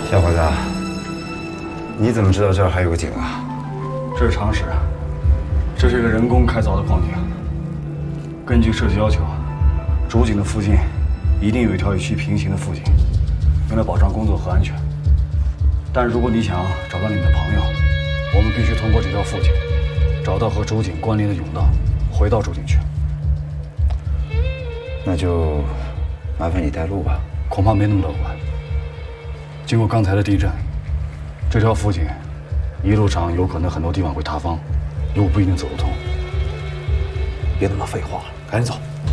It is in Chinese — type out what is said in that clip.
小伙子，你怎么知道这儿还有个井啊？ 这是常识。这是一个人工开凿的矿井。根据设计要求，主井的附近一定有一条与其平行的副井，用来保障工作和安全。但如果你想找到你的朋友，我们必须通过这条副井，找到和主井关联的甬道，回到主井去。 那就麻烦你带路吧。 恐怕没那么乐观。经过刚才的地震，这条副井一路上有可能很多地方会塌方，路不一定走得通。 别那么废话了，赶紧走。